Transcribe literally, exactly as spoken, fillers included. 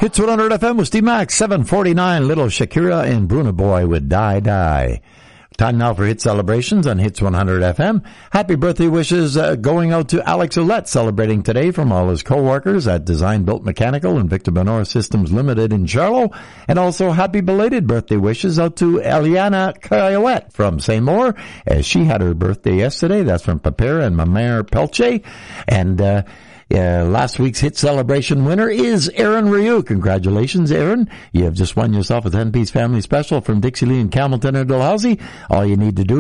Hits one hundred F M with Steve Max, seven forty-nine, Little Shakira and Bruno Boy with Die Die. Time now for hit celebrations on Hits one hundred F M. Happy birthday wishes uh, going out to Alex Ouellette, celebrating today from all his co-workers at Design Built Mechanical and Victor Benor Systems Limited in Charlotte. And also happy belated birthday wishes out to Eliana Coyote from Saint Maur, as she had her birthday yesterday. That's from Papera and Mamere Pelche. And, uh, Uh, last week's hit celebration winner is Aaron Ryu. Congratulations, Aaron. You have just won yourself a ten-piece family special from Dixie Lee and Campbellton and Dalhousie. All you need to do